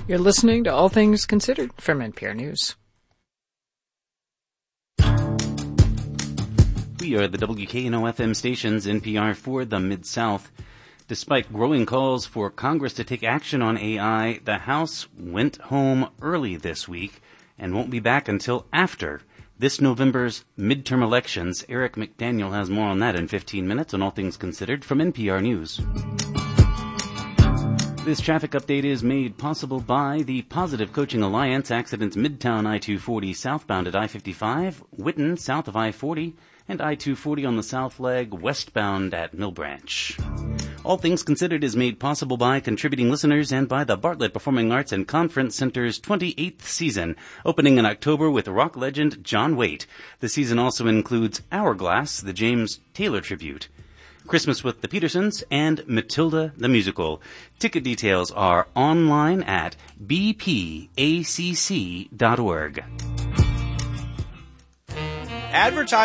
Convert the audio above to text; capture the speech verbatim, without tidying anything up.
You're listening to All Things Considered from N P R News. We are the W K N O F M stations, N P R for the Mid-South. Despite growing calls for Congress to take action on A I, the House went home early this week and won't be back until after this November's midterm elections. Eric McDaniel has more on that in fifteen minutes on All Things Considered from N P R News. This traffic update is made possible by the Positive Coaching Alliance. Accidents Midtown I two forty southbound at I fifty-five, Whitten south of I forty, and I two forty on the south leg westbound at Mill Branch. All Things Considered is made possible by contributing listeners and by the Bartlett Performing Arts and Conference Center's twenty-eighth season, opening in October with rock legend John Waite. The season also includes Hourglass, the James Taylor tribute, Christmas with the Petersons, and Matilda the Musical. Ticket details are online at b p a c c dot org. Advertise